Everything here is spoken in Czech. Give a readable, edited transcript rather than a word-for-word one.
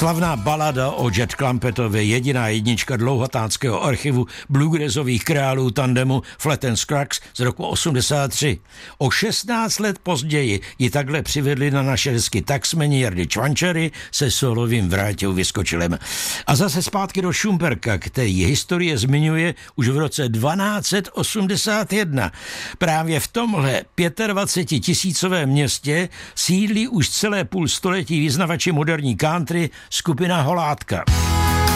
Slavná balada o Jet Clampetově, jediná jednička dlouhatánského archivu bluegrassových králů tandemu Flat and Scruggs z roku 83. O 16 let později ji takhle přivedli na naše desky taxmeni Jardy Čvančary se solovým Vráťou Vyskočilem. A zase zpátky do Šumperka, který historie zmiňuje už v roce 1281. Právě v tomhle 25 000 městě sídlí už celé půl století vyznavači moderní country skupina Holátka.